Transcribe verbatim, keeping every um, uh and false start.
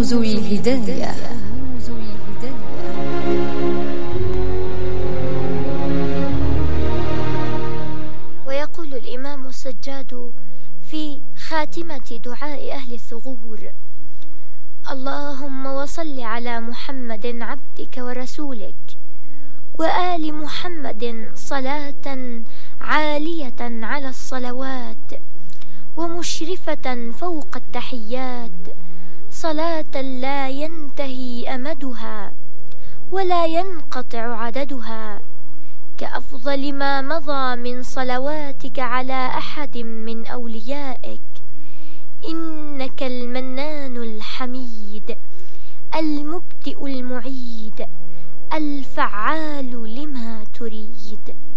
كنوز الهداية. ويقول الإمام السجاد في خاتمة دعاء أهل الثغور: اللهم وصل على محمد عبدك ورسولك وآل محمد صلاة عالية على الصلوات ومشرفة فوق التحيات، صلاة لا ينتهي أمدها ولا ينقطع عددها، كأفضل ما مضى من صلواتك على أحد من أوليائك، إنك المنان الحميد المبدئ المعيد الفعال لما تريد.